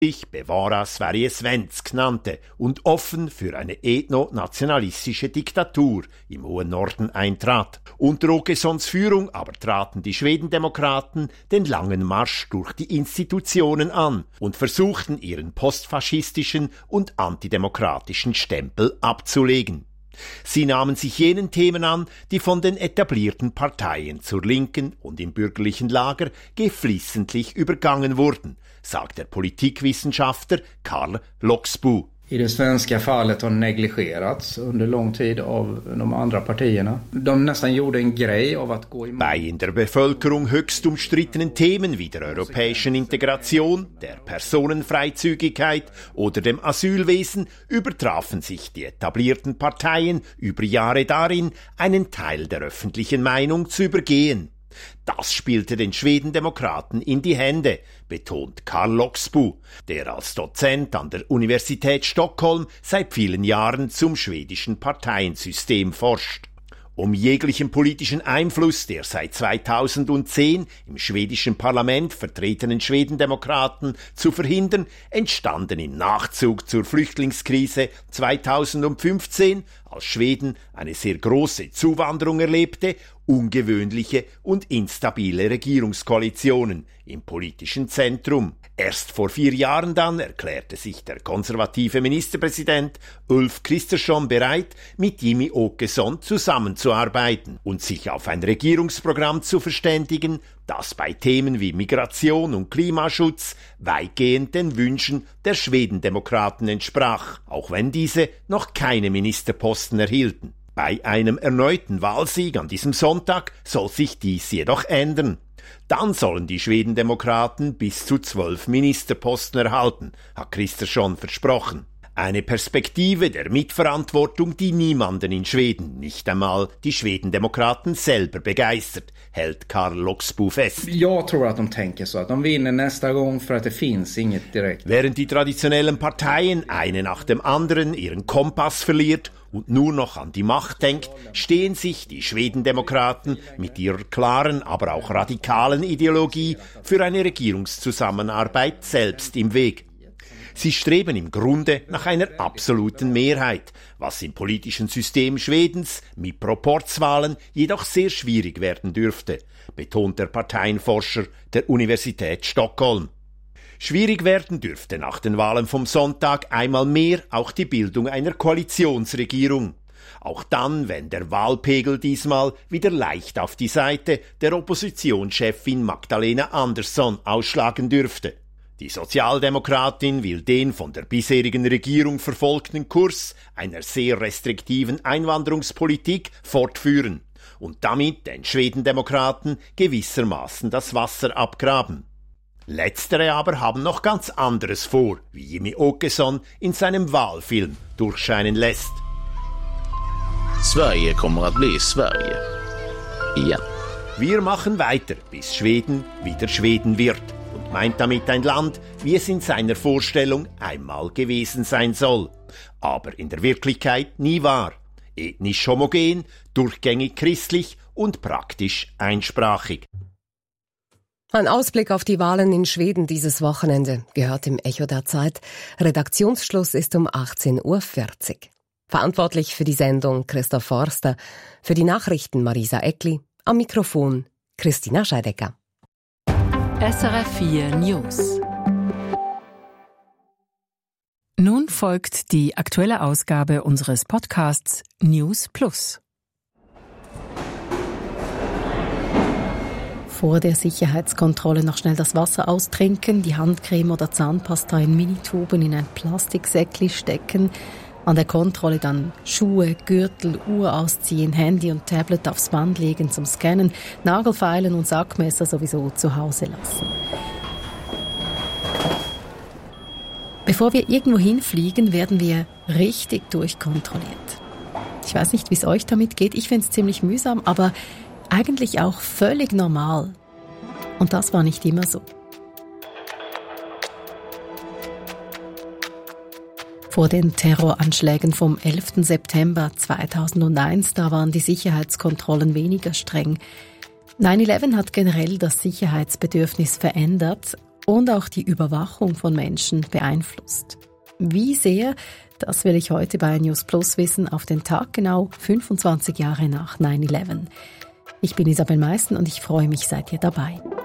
Bevara Sverige svensk nannte und offen für eine ethno-nationalistische Diktatur im hohen Norden eintrat. Unter Åkessons Führung aber traten die Schwedendemokraten den langen Marsch durch die Institutionen an und versuchten ihren postfaschistischen und antidemokratischen Stempel abzulegen. Sie nahmen sich jenen Themen an, die von den etablierten Parteien zur Linken und im bürgerlichen Lager geflissentlich übergangen wurden, sagt der Politikwissenschaftler Karl Loxbo. I det svenska fallet har negligerats under lång tid av de andra partierna. De nästan gjorde en grej av att gå emot. Bei in der Bevölkerung höchst umstrittenen Themen wie der europäischen Integration, der Personenfreizügigkeit oder dem Asylwesen übertrafen sich die etablierten Parteien über Jahre darin, einen Teil der öffentlichen Meinung zu übergehen. Das spielte den Schwedendemokraten in die Hände, betont Karl Loxbo, der als Dozent an der Universität Stockholm seit vielen Jahren zum schwedischen Parteiensystem forscht. Um jeglichen politischen Einfluss der seit 2010 im schwedischen Parlament vertretenen Schwedendemokraten zu verhindern, entstanden im Nachzug zur Flüchtlingskrise 2015, als Schweden eine sehr große Zuwanderung erlebte, ungewöhnliche und instabile Regierungskoalitionen im politischen Zentrum. Erst vor 4 Jahren dann erklärte sich der konservative Ministerpräsident Ulf Kristersson bereit, mit Jimmie Åkesson zusammenzuarbeiten und sich auf ein Regierungsprogramm zu verständigen, das bei Themen wie Migration und Klimaschutz weitgehend den Wünschen der Schwedendemokraten entsprach, auch wenn diese noch keine Ministerposten erhielten. Bei einem erneuten Wahlsieg an diesem Sonntag soll sich dies jedoch ändern. Dann sollen die Schwedendemokraten bis zu 12 Ministerposten erhalten, hat Kristersson versprochen. Eine Perspektive der Mitverantwortung, die niemanden in Schweden, nicht einmal die Schwedendemokraten selber begeistert, hält Karl Loxbo fest. Jag tror att de tänker så att de vinner nästa gång för att det finns inget direkt. Während die traditionellen Parteien eine nach dem anderen ihren Kompass verliert und nur noch an die Macht denkt, stehen sich die Schwedendemokraten mit ihrer klaren, aber auch radikalen Ideologie für eine Regierungszusammenarbeit selbst im Weg. Sie streben im Grunde nach einer absoluten Mehrheit, was im politischen System Schwedens mit Proporzwahlen jedoch sehr schwierig werden dürfte, betont der Parteienforscher der Universität Stockholm. Schwierig werden dürfte nach den Wahlen vom Sonntag einmal mehr auch die Bildung einer Koalitionsregierung. Auch dann, wenn der Wahlpegel diesmal wieder leicht auf die Seite der Oppositionschefin Magdalena Andersson ausschlagen dürfte. Die Sozialdemokratin will den von der bisherigen Regierung verfolgten Kurs einer sehr restriktiven Einwanderungspolitik fortführen und damit den Schwedendemokraten gewissermaßen das Wasser abgraben. Letztere aber haben noch ganz anderes vor, wie Jimmie Åkesson in seinem Wahlfilm durchscheinen lässt. Sverige kommer att bli Sverige. Igen. Wir machen weiter, bis Schweden wieder Schweden wird. Und meint damit ein Land, wie es in seiner Vorstellung einmal gewesen sein soll, aber in der Wirklichkeit nie war. Ethnisch homogen, durchgängig christlich und praktisch einsprachig. Ein Ausblick auf die Wahlen in Schweden dieses Wochenende gehört im Echo der Zeit. Redaktionsschluss ist um 18:40 Uhr. Verantwortlich für die Sendung Christoph Forster, für die Nachrichten Marisa Eckli, am Mikrofon Christina Scheidecker. SRF 4 News. Nun folgt die aktuelle Ausgabe unseres Podcasts News Plus. Vor der Sicherheitskontrolle noch schnell das Wasser austrinken, die Handcreme oder Zahnpasta in Minituben in ein Plastiksäckli stecken, an der Kontrolle dann Schuhe, Gürtel, Uhr ausziehen, Handy und Tablet aufs Band legen zum Scannen, Nagelfeilen und Sackmesser sowieso zu Hause lassen. Bevor wir irgendwo hinfliegen, werden wir richtig durchkontrolliert. Ich weiß nicht, wie es euch damit geht. Ich finde es ziemlich mühsam, aber eigentlich auch völlig normal. Und das war nicht immer so. Vor den Terroranschlägen vom 11. September 2001, da waren die Sicherheitskontrollen weniger streng. 9/11 hat generell das Sicherheitsbedürfnis verändert und auch die Überwachung von Menschen beeinflusst. Wie sehr, das will ich heute bei News Plus wissen, auf den Tag genau 25 Jahre nach 9/11. Ich bin Isabel Meissen und ich freue mich, seid ihr dabei.